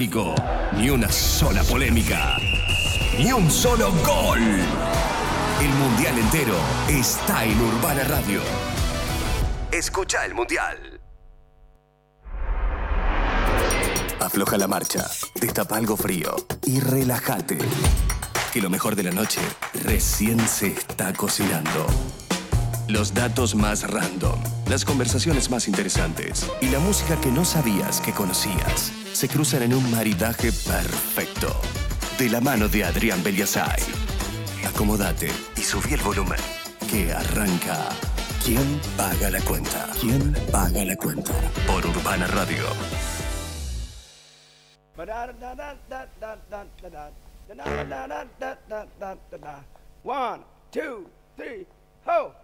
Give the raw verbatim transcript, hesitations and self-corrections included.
trágico, ni una sola polémica, ni un solo gol. El mundial entero está en Urbana Radio. Escucha el mundial. Afloja la marcha, destapa algo frío y relájate. Que lo mejor de la noche recién se está cocinando. Los datos más random, las conversaciones más interesantes y la música que no sabías que conocías se cruzan en un maridaje perfecto. De la mano de Adrián Beliasay. Acomódate y subí el volumen, que arranca. ¿Quién paga la cuenta? ¿Quién paga la cuenta? Por Urbana Radio. One, two, three, ho!